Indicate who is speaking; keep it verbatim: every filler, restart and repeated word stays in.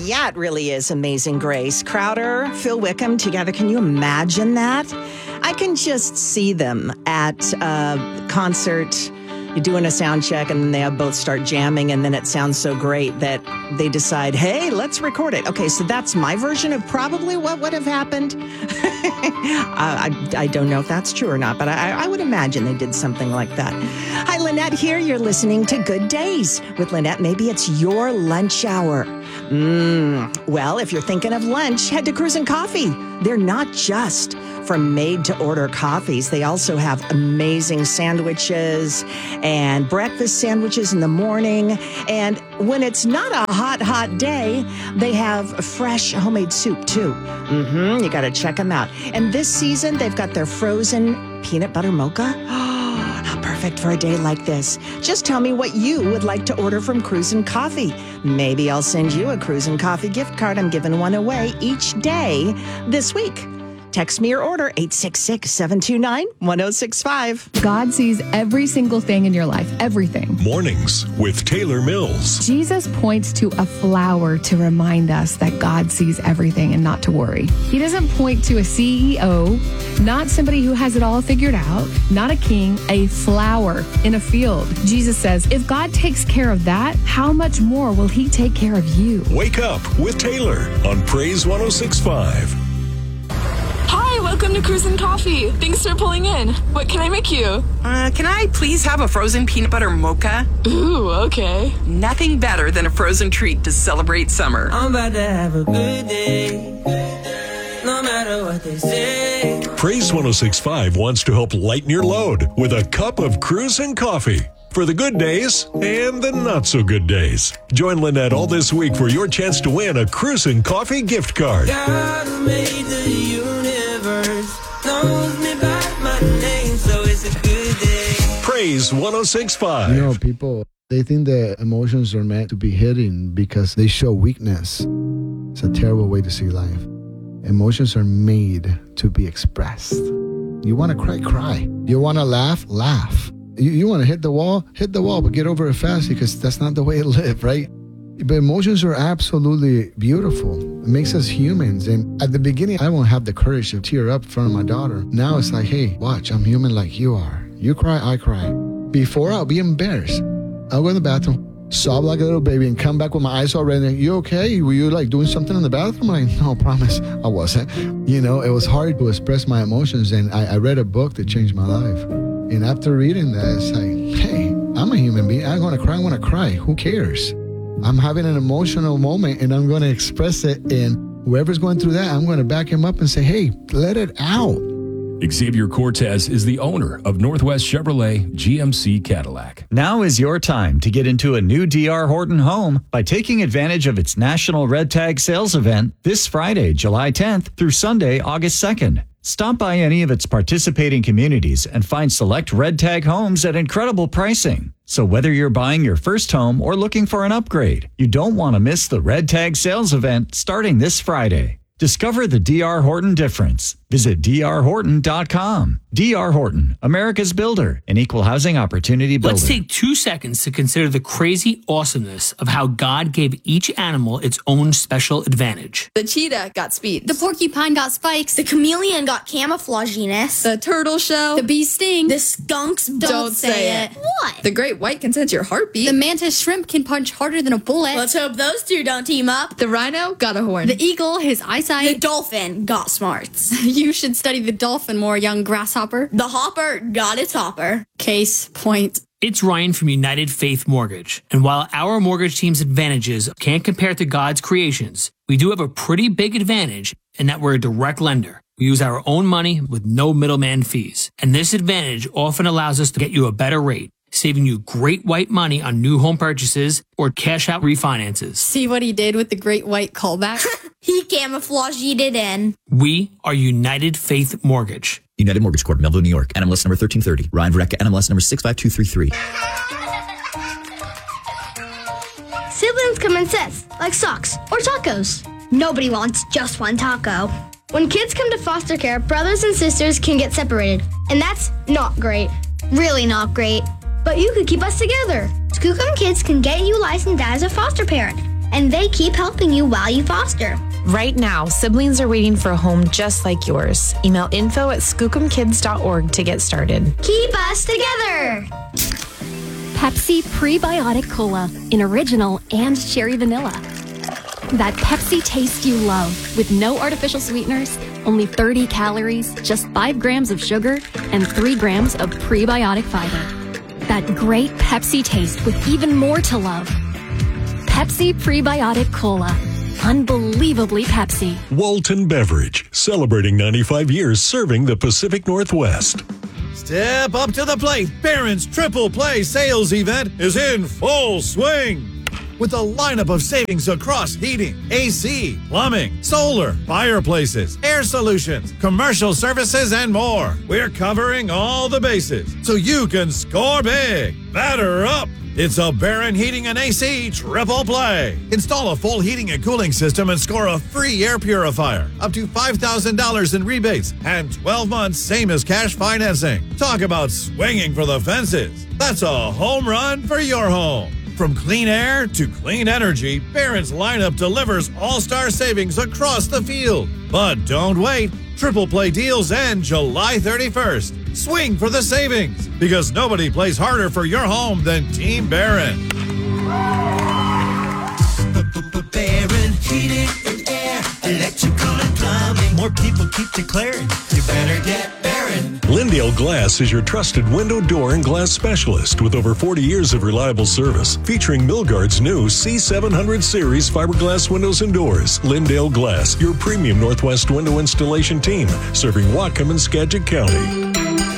Speaker 1: Yeah, it really is Amazing Grace. Crowder, Phil Wickham together. Can you imagine that? I can just see them at a concert. You're doing a sound check and then they both start jamming and then it sounds so great that they decide, hey, let's record it. Okay, so that's my version of probably what would have happened. I, I, I don't know if that's true or not, but I, I would imagine they did something like that. Hi, Lynette here. You're listening to Good Days with Lynette. Maybe it's your lunch hour. Mm, well, if you're thinking of lunch, head to Cruisin' Coffee. They're not just for made-to-order coffees. They also have amazing sandwiches and breakfast sandwiches in the morning. And when it's not a hot, hot day, they have fresh homemade soup, too. Mm-hmm. You got to check them out. And this season, they've got their frozen peanut butter mocha. Oh, how perfect for a day like this. Just tell me what you would like to order from Cruisin' Coffee. Maybe I'll send you a Cruisin' Coffee gift card. I'm giving one away each day this week. Text me your order, eight six six, seven two nine, one oh six five.
Speaker 2: God sees every single thing in your life, everything.
Speaker 3: Mornings with Taylor Mills.
Speaker 2: Jesus points to a flower to remind us that God sees everything and not to worry. He doesn't point to a C E O, not somebody who has it all figured out, not a king, a flower in a field. Jesus says, if God takes care of that, how much more will he take care of you?
Speaker 3: Wake up with Taylor on Praise one oh six point five.
Speaker 4: Hi, welcome to Cruisin' Coffee. Thanks for pulling in. What can I make you?
Speaker 5: Uh, can I please have a frozen peanut butter mocha?
Speaker 4: Ooh, okay.
Speaker 5: Nothing better than a frozen treat to celebrate summer.
Speaker 6: I'm about to have a good day, no matter what they say.
Speaker 3: Praise one oh six point five wants to help lighten your load with a cup of Cruisin' Coffee. For the good days and the not so good days. Join Lynette all this week for your chance to win a Cruisin' Coffee gift card.
Speaker 6: God who made the universe knows me by my name, so it's a good day.
Speaker 3: Praise one oh six point five.
Speaker 7: You know, people, they think that emotions are meant to be hidden because they show weakness. It's a terrible way to see life. Emotions are made to be expressed. You want to cry, cry. You want to laugh, laugh. You, you want to hit the wall, hit the wall, but get over it fast because that's not the way to live, right? But emotions are absolutely beautiful. It makes us humans. And at the beginning, I won't have the courage to tear up in front of my daughter. Now it's like, hey, watch, I'm human like you are. You cry, I cry. Before, I'll be embarrassed. I'll go in the bathroom, sob like a little baby, and come back with my eyes all red. And you okay? Were you like doing something in the bathroom? I'm like, no, promise, I wasn't. You know, it was hard to express my emotions. And I, I read a book that changed my life. And after reading that, it's like, hey, I'm a human being. I'm going to cry. I'm going to cry. Who cares? I'm having an emotional moment and I'm going to express it. And whoever's going through that, I'm going to back him up and say, hey, let it out.
Speaker 8: Xavier Cortez is the owner of Northwest Chevrolet G M C Cadillac.
Speaker 9: Now is your time to get into a new D R Horton home by taking advantage of its National Red Tag Sales Event this Friday, July tenth through Sunday, August second. Stop by any of its participating communities and find select Red Tag homes at incredible pricing. So whether you're buying your first home or looking for an upgrade, you don't want to miss the Red Tag Sales Event starting this Friday. Discover the D R Horton difference. Visit D R Horton dot com. D R Horton, America's builder, an equal housing opportunity builder.
Speaker 10: Let's take two seconds to consider the crazy awesomeness of how God gave each animal its own special advantage.
Speaker 11: The cheetah got speed.
Speaker 12: The porcupine got spikes.
Speaker 13: The chameleon got camouflaginess.
Speaker 11: The turtle shell.
Speaker 12: The bee sting.
Speaker 13: The skunks don't,
Speaker 11: don't say, say it.
Speaker 13: it. What?
Speaker 11: The great white can sense your heartbeat.
Speaker 12: The mantis shrimp can punch harder than a bullet.
Speaker 13: Let's hope those two don't team up.
Speaker 11: The rhino got a horn.
Speaker 12: The eagle, his eyesight.
Speaker 13: The dolphin got smarts.
Speaker 12: You should study the dolphin more, young grasshopper.
Speaker 13: The hopper got its hopper.
Speaker 12: Case point.
Speaker 10: It's Ryan from United Faith Mortgage. And while our mortgage team's advantages can't compare to God's creations, we do have a pretty big advantage in that we're a direct lender. We use our own money with no middleman fees. And this advantage often allows us to get you a better rate, saving you great white money on new home purchases or cash out refinances.
Speaker 12: See what he did with the great white callback?
Speaker 13: He camouflaged it in.
Speaker 10: We are United Faith Mortgage.
Speaker 14: United Mortgage Corp, Melville, New York. N M L S number thirteen thirty. Ryan Varecka, N M L S number six five two three three.
Speaker 15: Siblings come in sets, like socks or tacos. Nobody wants just one taco. When kids come to foster care, brothers and sisters can get separated, and that's not great. Really not great. But you could keep us together. Skookum Kids can get you licensed as a foster parent. and they keep helping you while you foster.
Speaker 16: Right now, siblings are waiting for a home just like yours. Email info at skookum kids dot org to get started.
Speaker 15: Keep us together!
Speaker 17: Pepsi Prebiotic Cola in original and cherry vanilla. That Pepsi taste you love with no artificial sweeteners, only thirty calories, just five grams of sugar, and three grams of prebiotic fiber. That great Pepsi taste with even more to love. Pepsi Prebiotic Cola. Unbelievably Pepsi.
Speaker 3: Walton Beverage, celebrating ninety-five years serving the Pacific Northwest.
Speaker 18: Step up to the plate. Barron's Triple Play sales event is in full swing. With a lineup of savings across heating, A C, plumbing, solar, fireplaces, air solutions, commercial services, and more. We're covering all the bases so you can score big. Batter up. It's a Barron Heating and A C Triple Play. Install a full heating and cooling system and score a free air purifier, up to five thousand dollars in rebates, and twelve months same as cash financing. Talk about swinging for the fences. That's a home run for your home. From clean air to clean energy, Barron's lineup delivers all-star savings across the field. But don't wait. Triple Play deals end July thirty-first. Swing for the savings, because nobody plays harder for your home than Team Barron.
Speaker 6: Barron Heating and Air, electrical and plumbing. More people keep declaring, you better get Barron.
Speaker 3: Lindale Glass is your trusted window, door, and glass specialist with over forty years of reliable service. Featuring Milgard's new C seven hundred series fiberglass windows and doors. Lindale Glass, your premium Northwest window installation team, serving Whatcom and Skagit County.